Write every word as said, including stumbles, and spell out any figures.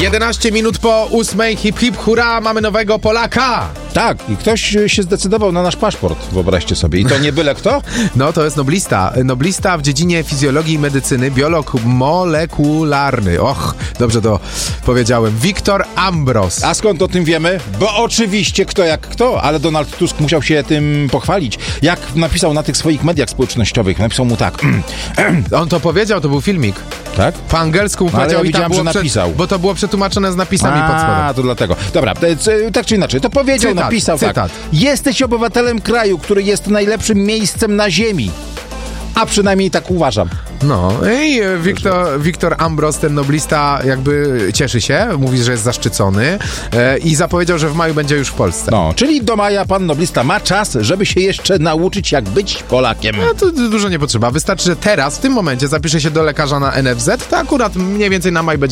jedenaście minut po ósmej, hip hip hura, mamy nowego Polaka. Tak, i ktoś się zdecydował na nasz paszport, wyobraźcie sobie. I to nie byle kto? No, to jest noblista. Noblista w dziedzinie fizjologii i medycyny, biolog molekularny. Och, dobrze to powiedziałem. Viktor Ambros. A skąd o tym wiemy? Bo oczywiście kto jak kto, ale Donald Tusk musiał się tym pochwalić. Jak napisał na tych swoich mediach społecznościowych, napisał mu tak. On to powiedział, to był filmik. Tak? Po angielsku mu No, ale powiedział ja i tam widziałem, było że napisał. Przed, bo to było przetłumaczone z napisami A, pod spodem. to dlatego. Dobra, to, c- tak czy inaczej, to powiedział, Cytat, napisał cytat. tak. Jesteś obywatelem kraju, który jest najlepszym miejscem na ziemi. A przynajmniej tak uważam. No i Viktor, Viktor Ambros, ten noblista, jakby cieszy się, mówi, że jest zaszczycony e, i zapowiedział, że w maju będzie już w Polsce. No, czyli do maja pan noblista ma czas, żeby się jeszcze nauczyć, jak być Polakiem. No to dużo nie potrzeba. Wystarczy, że teraz, w tym momencie zapisze się do lekarza na N F Z, to akurat mniej więcej na maj będzie